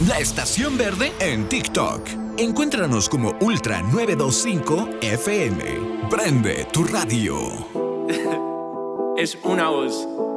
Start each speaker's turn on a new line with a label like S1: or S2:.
S1: La Estación Verde en TikTok. Encuéntranos como Ultra 925 FM. Prende tu radio.
S2: Es una voz.